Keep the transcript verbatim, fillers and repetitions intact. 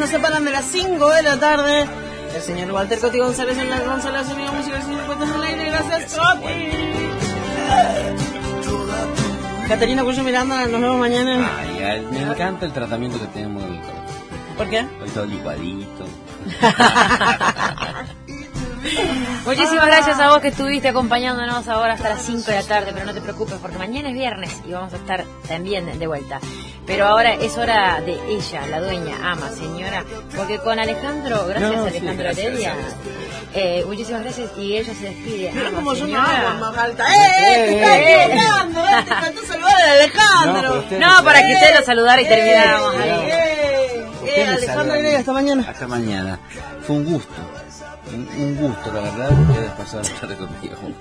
nos separan de las cinco de la tarde. El señor Walter Coti González en la consola, sonido musical, señor Cuentas en el aire. Gracias, Coti. Caterina Cuyo Miranda, nos vemos mañana. Ay, ay, me encanta el tratamiento que tenemos del corazón. ¿Por qué? Hoy todo licuadito. Muchísimas gracias a vos que estuviste acompañándonos ahora hasta las cinco de la tarde, pero no te preocupes porque mañana es viernes y vamos a estar también de vuelta. Pero ahora es hora de ella, la dueña, ama, señora, porque con Alejandro, gracias no, Alejandro sí, Heredia, gracias, eh, muchísimas gracias y ella se despide. Mira Ama, como yo no señora. hago, Magalta. ¡Eh, eh! Te estás equivocando, eh, te faltó saludar a Alejandro. No, No, para que usted lo saludara y termináramos Eh, ahí. eh, eh, Alejandro Heredia, hasta mañana. Hasta mañana. Fue un gusto. Un, un gusto, la verdad, ustedes pasaron la tarde conmigo.